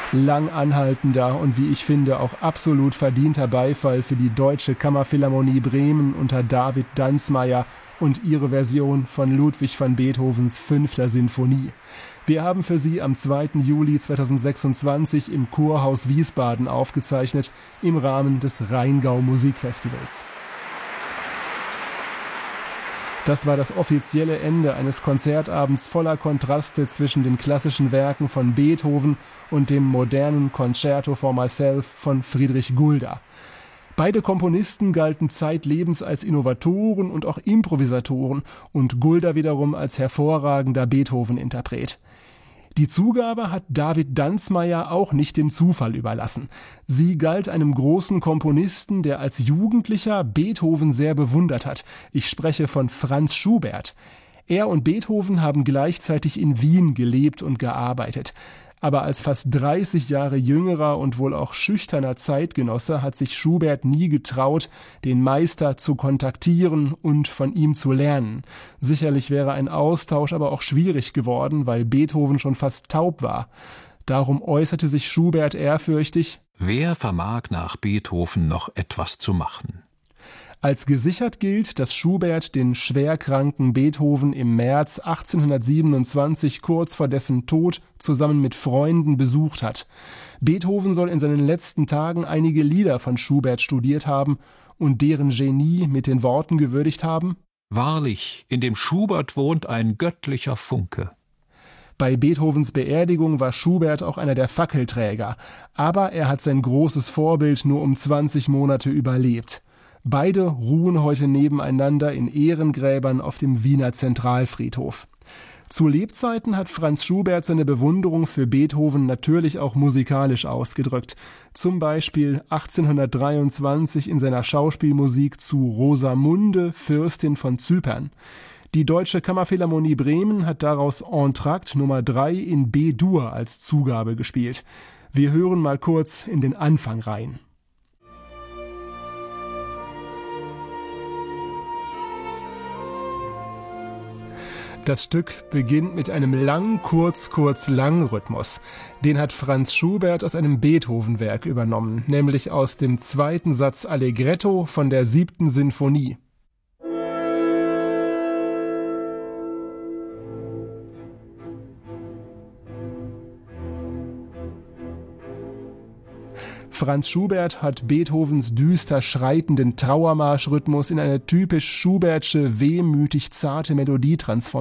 Lang anhaltender und wie ich finde auch absolut verdienter Beifall für die Deutsche Kammerphilharmonie Bremen unter David Danzmeier und ihre Version von Ludwig van Beethovens 5. Sinfonie. Wir haben für Sie am 2. Juli 2026 im Kurhaus Wiesbaden aufgezeichnet, im Rahmen des Rheingau Musikfestivals. Das war das offizielle Ende eines Konzertabends voller Kontraste zwischen den klassischen Werken von Beethoven und dem modernen Concerto for Myself von Friedrich Gulda. Beide Komponisten galten zeitlebens als Innovatoren und auch Improvisatoren und Gulda wiederum als hervorragender Beethoven-Interpret. Die Zugabe hat David Danzmeier auch nicht dem Zufall überlassen. Sie galt einem großen Komponisten, der als Jugendlicher Beethoven sehr bewundert hat. Ich spreche von Franz Schubert. Er und Beethoven haben gleichzeitig in Wien gelebt und gearbeitet. Aber als fast 30 Jahre jüngerer und wohl auch schüchterner Zeitgenosse hat sich Schubert nie getraut, den Meister zu kontaktieren und von ihm zu lernen. Sicherlich wäre ein Austausch aber auch schwierig geworden, weil Beethoven schon fast taub war. Darum äußerte sich Schubert ehrfürchtig: Wer vermag nach Beethoven noch etwas zu machen? Als gesichert gilt, dass Schubert den schwerkranken Beethoven im März 1827 kurz vor dessen Tod zusammen mit Freunden besucht hat. Beethoven soll in seinen letzten Tagen einige Lieder von Schubert studiert haben und deren Genie mit den Worten gewürdigt haben: Wahrlich, in dem Schubert wohnt ein göttlicher Funke. Bei Beethovens Beerdigung war Schubert auch einer der Fackelträger, aber er hat sein großes Vorbild nur um 20 Monate überlebt. Beide ruhen heute nebeneinander in Ehrengräbern auf dem Wiener Zentralfriedhof. Zu Lebzeiten hat Franz Schubert seine Bewunderung für Beethoven natürlich auch musikalisch ausgedrückt. Zum Beispiel 1823 in seiner Schauspielmusik zu Rosamunde, Fürstin von Zypern. Die Deutsche Kammerphilharmonie Bremen hat daraus Entr'acte Nummer 3 in B-Dur als Zugabe gespielt. Wir hören mal kurz in den Anfang rein. Das Stück beginnt mit einem Lang-Kurz-Kurz-Lang-Rhythmus. Den hat Franz Schubert aus einem Beethoven-Werk übernommen, nämlich aus dem 2. Satz Allegretto von der 7. Sinfonie. Franz Schubert hat Beethovens düster schreitenden Trauermarschrhythmus in eine typisch Schubertsche, wehmütig zarte Melodie transformiert.